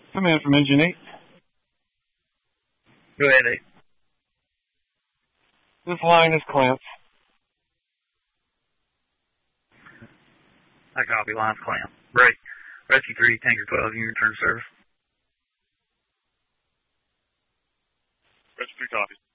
Come in from Engine 8. Go ahead, 8. This line is Clint's. I copy, line's Clint. Break. Rescue 3, Tanker 12, you return to service. Rescue 3 copies.